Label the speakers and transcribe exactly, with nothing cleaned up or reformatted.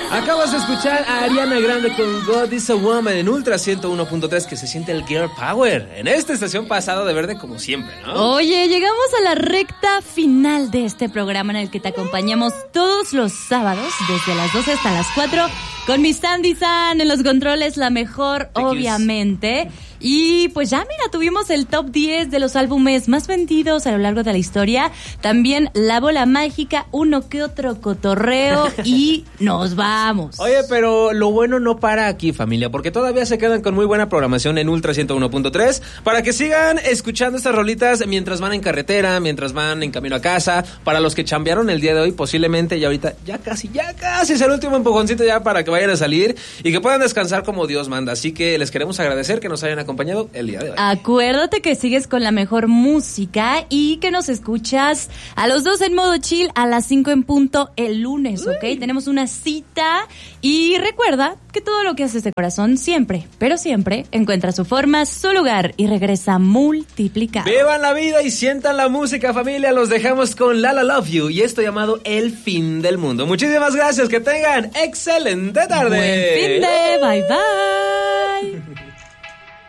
Speaker 1: Acabas de escuchar a Ariana Grande con God is a Woman en Ultra ciento uno punto tres, que se siente el Girl Power en esta estación pasada de verde como siempre, ¿no?
Speaker 2: Oye, llegamos a la recta final de este programa en el que te acompañamos todos los sábados desde las doce hasta las cuatro con mi Sandy San en los controles, la mejor,
Speaker 1: Thank
Speaker 2: obviamente. Y pues ya mira, tuvimos el top diez de los álbumes más vendidos a lo largo de la historia. También la bola mágica, uno que otro cotorreo y nos vamos.
Speaker 1: Oye, pero lo bueno no para aquí, familia, porque todavía se quedan con muy buena programación en Ultra ciento uno punto tres para que sigan escuchando estas rolitas mientras van en carretera, mientras van en camino a casa. Para los que chambearon el día de hoy, posiblemente ya ahorita, ya casi, ya casi es el último empujoncito ya para que vayan a salir y que puedan descansar como Dios manda. Así que les queremos agradecer que nos hayan acompañado el día de hoy.
Speaker 2: Acuérdate que sigues con la mejor música y que nos escuchas a los dos en modo chill a las cinco en punto el lunes, ¿ok? Uy. Tenemos una cita y recuerda que todo lo que haces de corazón siempre, pero siempre encuentra su forma, su lugar y regresa multiplicado.
Speaker 1: Vivan la vida y sientan la música, familia. Los dejamos con La La Love You y esto llamado El Fin del Mundo. Muchísimas gracias, que tengan excelente tarde.
Speaker 2: Buen fin de, bye bye.